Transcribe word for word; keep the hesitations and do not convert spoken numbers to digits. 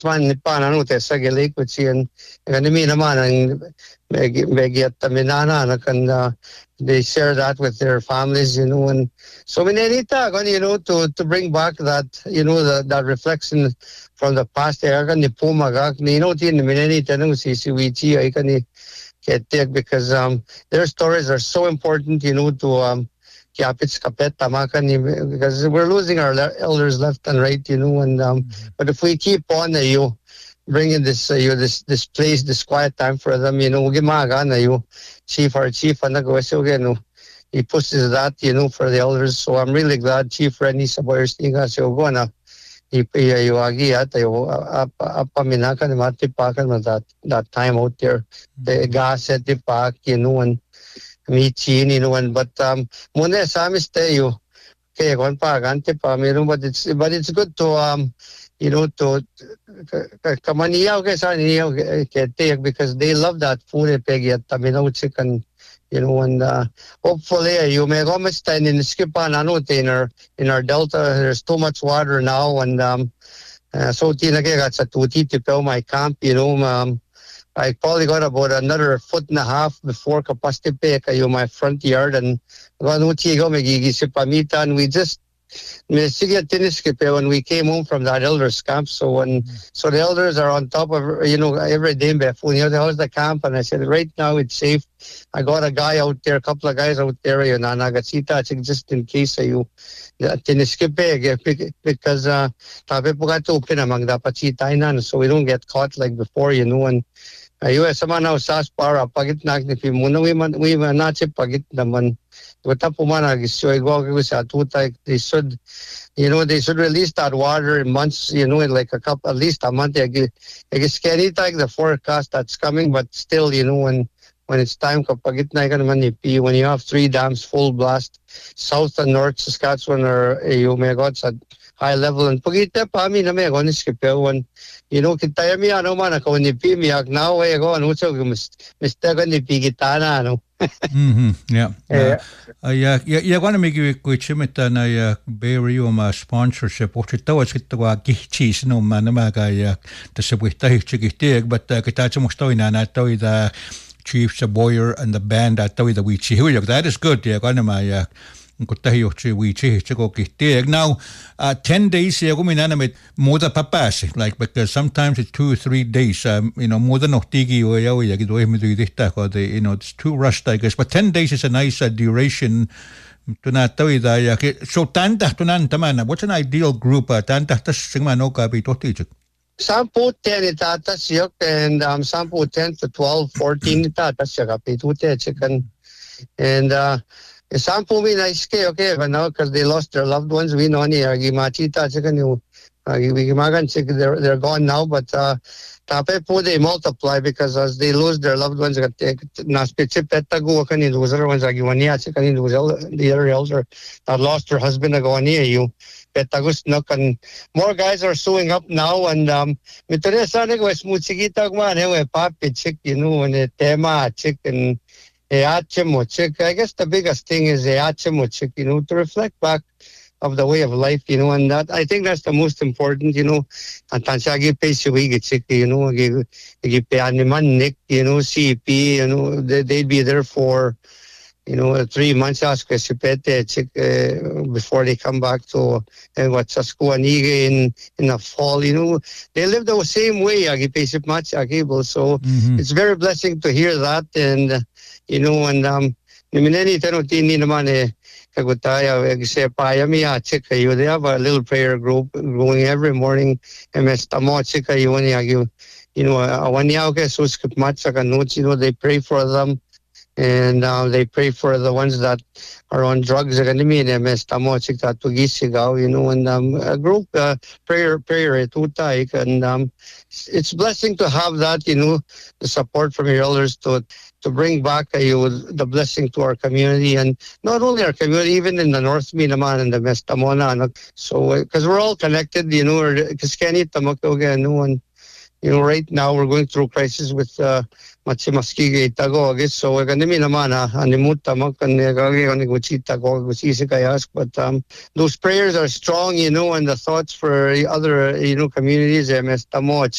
man ni pa nanu te sa gelik with sian kan mi naman ang megiat minana na kan they share that with their families, you know, and so minenita kan you know to to bring back that you know the, that reflection from the past era kan ni pumaga ni no tin minenita nung si si wichi ay kan ni ketek because um their stories are so important, you know, to um Kiapits kapet tamakan because we're losing our elders left and right, you know, and um but if we keep on uh, you bringing this uh, you this this place this quiet time for them, you know, gimaga na you chief our chief and nagawasyo again he pushes that, you know, for the elders. So I'm really glad Chief Rennie Saboyers tinga siyo go na ipi agi at ayo apaminakan matipakan that that time out there the gas at the park, you know, and Michi, you know, and but um, muna sa amin tayo kaya kon pa gante pa meron but it's but it's good to um you know to kamaniyaw kay sa niyaw kay because they love that food pegi at taminaw chicken, you know, and uh, hopefully uh, you may go much time in skipan ano in our in our delta there's too much water now and um uh, so tinagay sa tuti tipel my camp, you know, um I probably got about another foot and a half before Kapastipe kayo my front yard and ganuti go magigisip pamita and we just when we came home from that elders camp. So when mm-hmm. so the elders are on top of you know every day before you know how's the camp and I said right now it's safe. I got a guy out there, a couple of guys out there, you know, nagasita just in case you tiniskipe because uh tabi po ka to pinamang dapat sitainan so we don't get caught like before, you know, and ayun sama na usas para pagit na ni muna we man we man na pagit naman wata po man agisyo go ko sa tuta they should you know they should release that water in months, you know, in like a couple at least a month. I guess scary like the forecast that's coming, but still, you know, when when it's time kapag na ka naman ipi when you have three dams full blast south and north Saskatchewan or you may got sa high level and pagita pa mi na may go ni skipel you know kita mi ano man ako ni pi mi ak now way go ano so mistake ni pi gitana ano mhm yeah yeah yeah yeah gonna make you quick chimita na ya Barry ma sponsorship or to was it wa gichis no man ma ga ya to se buita chigite but kita mo sto ina na to the Chief Saboyer and the band at to the wichi that is good yeah gonna ma ya now, uh, ten days, more than papas, like because sometimes it's two or three days, um, you know, more than otigi or you know, it's too rushed, I guess. But ten days is a nice uh, duration. So, tanta tunantamana, what's an ideal group? Tanta tasingmanoka be totijik. Sampu ten itatas yok and um sampu ten to twelve, fourteen itatas yakapi tute chicken and uh some people mean I stay okay, but now because they lost their loved ones, we know ni agi machita chicken you we magan chicken they're they're gone now, but uh tape po they multiply because as they lose their loved ones got nas pichip petagu kan in those other ones agi wania chicken in those the other elder that lost her husband agawani you petagus no kan more guys are suing up now and um mitore sana ko smuchigita man he pap chick you know and tema chicken I guess the biggest thing is the you know, to reflect back of the way of life, you know, and that I think that's the most important, you know. And Tanshagi pays you, you know, Nick, you know, C P, you know, they, they'd be there for, you know, three months before they come back to and what Saskatchewan in in the fall, you know, they live the same way, so mm-hmm. It's very blessing to hear that and. You know, and um, Nimineni Tenotini Namane Kagutaya, Payamia, Chika, you they have a little prayer group going every morning. M S Tamo Chika, you you know, Awanyaka, Suskip Matsaka notes, you know, they pray for them and uh, they pray for the ones that are on drugs. M S Tamo Chika Tugisiga, you know, and um, a group uh, prayer, prayer, and um, it's blessing to have that, you know, the support from your elders to. to bring back uh, you, the blessing to our community and not only our community, even in the North Minaman and the Mestamona. So, because uh, we're all connected, you know, because Kenny Tamaktoga, you know, and you know, right now we're going through crisis with uh, Machimaskige Itago, I guess. So we're going to be naman animuta but um, those prayers are strong, you know, and the thoughts for other, you know, communities.